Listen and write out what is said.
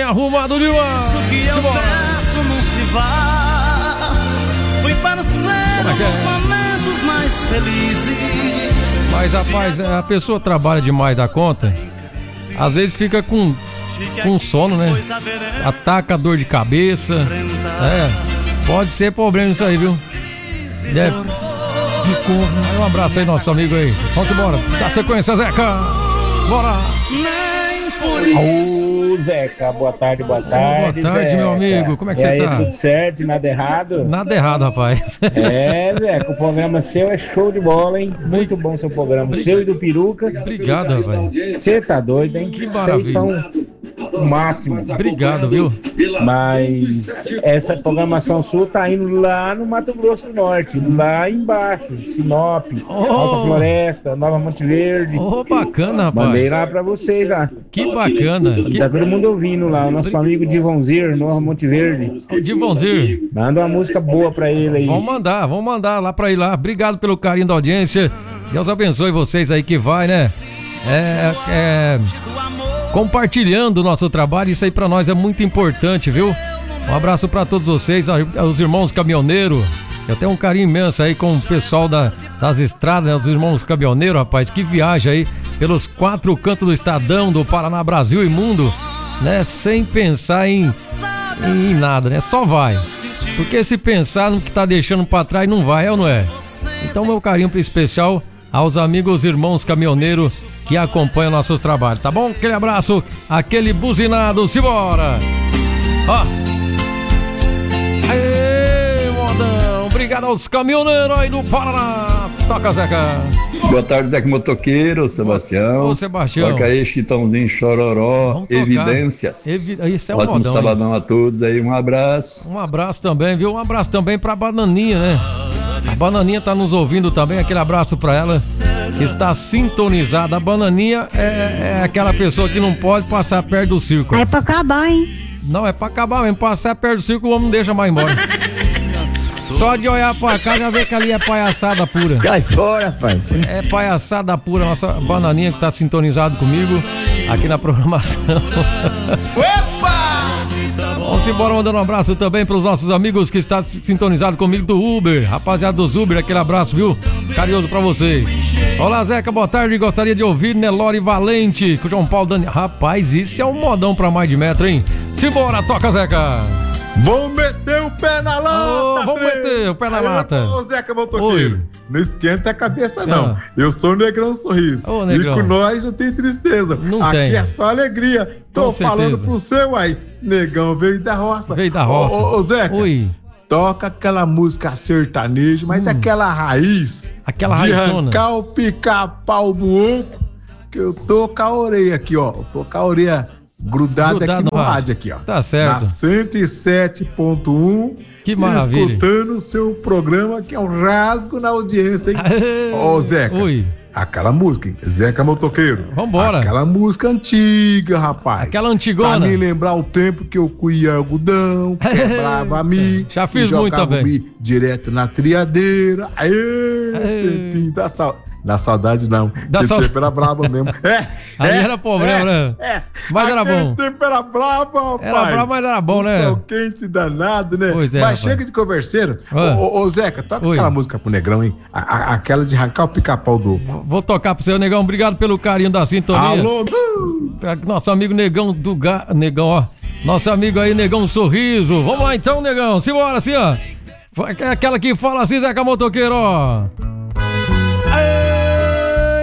arrumado demais. Isso que eu peço não se vá. Fui parceiro dos momentos mais felizes. Mas rapaz, a pessoa trabalha demais da conta. Às vezes fica com sono, né? Ataca a dor de cabeça. Pode ser problema isso aí, viu? Um abraço aí, nosso amigo aí. Vamos embora. Dá sequência, Zeca. Bora. Ô, Zeca, boa tarde. Boa tarde, Zeca. Meu amigo. Como é que você tá? Tudo certo? Nada errado? Nada errado, rapaz. Zeca, o programa seu é show de bola, hein? Muito bom seu programa. O seu e do Peruca. Obrigado, rapaz. Você tá doido, hein? Que maravilha. Vocês são o máximo. Obrigado, viu? Mas essa programação sua tá indo lá no Mato Grosso do Norte, lá embaixo, Sinop, Alta Floresta, Nova Monte Verde. Bacana, rapaz. Mandei lá pra vocês lá. Que bacana. Tá todo mundo ouvindo lá, o nosso amigo Divonzir, Nova Monte Verde. Divonzir. Manda uma música boa pra ele aí. Vamos mandar lá pra ir lá. Obrigado pelo carinho da audiência. Deus abençoe vocês aí que vai, né? Compartilhando o nosso trabalho, isso aí pra nós é muito importante, viu? Um abraço pra todos vocês, os irmãos caminhoneiros. Eu tenho um carinho imenso aí com o pessoal das estradas, né? Os irmãos caminhoneiros, rapaz, que viaja aí pelos 4 cantos do Estadão, do Paraná, Brasil e mundo, né? Sem pensar em nada, né? Só vai. Porque se pensar no que tá deixando pra trás, não vai, é ou não é? Então, meu carinho especial aos amigos irmãos caminhoneiros que acompanham nossos trabalhos, tá bom? Aquele abraço, aquele buzinado, simbora! Ó! Aê, modão! Obrigado aos caminhoneiros aí do Paraná! Toca, Zeca! Boa tarde, Zeca Motoqueiro, Sebastião. Ô, Sebastião. Toca aí, Chitãozinho, Chororó, Evidências. Isso é um ótimo modão, sabadão a todos aí, um abraço. Um abraço também, viu? Um abraço também pra Bananinha, né? A Bananinha tá nos ouvindo também, aquele abraço pra ela, que está sintonizada. A Bananinha é aquela pessoa que não pode passar perto do circo. É pra acabar, hein? Não, é pra acabar mesmo. Passar perto do circo, o homem não deixa mais embora. Só de olhar pra cá já vê que ali é palhaçada pura. Cai fora, rapaz. É palhaçada pura. Nossa Bananinha que tá sintonizado comigo aqui na programação. Vamos embora mandando um abraço também para os nossos amigos que estão sintonizados comigo do Uber. Rapaziada dos Uber, aquele abraço, viu? Carinhoso para vocês. Olá, Zeca, boa tarde. Gostaria de ouvir Nelore Valente com João Paulo Dani. Rapaz, isso é um modão para mais de metro, hein? Simbora, toca, Zeca. Vamos meter o pé na lata! Vamos meter o pé na lata. Ô, Zeca Motoqueiro, não esquenta a cabeça, não. Ah. Eu sou o Negrão Sorriso. Ô, Negrão. E com nós não tem tristeza. Não Aqui tem. é só alegria. Tô falando pro seu aí. Negão veio da roça. Veio da roça. Ô, Zeca. Oi. Toca aquela música sertaneja, mas aquela raiz. Aquela de raizona. arrancar o pica-pau do oco, que eu tô com a orelha aqui, ó. Eu tô com a orelha grudada aqui no rádio aqui, ó. Tá certo. Na 107.1. Que maravilha. Escutando o seu programa, que é um rasgo na audiência, hein? Ô, Zeca. Oi. Aquela música, hein? Zeca Motoqueiro. Vambora. Aquela música antiga, rapaz. Aquela antigona. Pra me lembrar o tempo que eu colhia algodão, quebrava milho. Já fiz muito também. Milho direto na triadeira. Aê, tempinho da saudade. Na saudade não. Aquele tempo era brabo mesmo. Ali era problema, né? Mas era bom. Aquele tempo era brabo, rapaz. Era brabo, mas era bom, né? Sol quente danado, né? Pois é, mas rapaz. chega de converseiro. Ô, Zeca, toca Oi. aquela música pro Negrão, hein? Aquela de arrancar o pica-pau do... Vou tocar pro seu, Negão. Obrigado pelo carinho da sintonia. Alô, Nosso amigo Negão do Negão, ó. Nosso amigo aí, Negão Sorriso. Vamos lá então, Negão. Simbora, assim, ó. Aquela que fala assim, Zeca Motoqueiro, ó.